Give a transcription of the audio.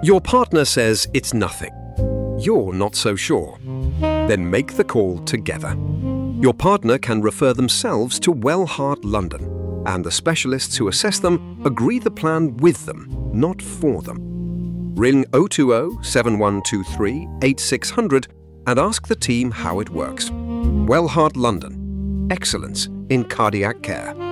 Your partner says it's nothing. You're not so sure. Then make the call together. Your partner can refer themselves to Wellheart London, and the specialists who assess them agree the plan with them, not for them. Ring 020 7123 8600 and ask the team how it works. Wellheart London. Excellence in cardiac care.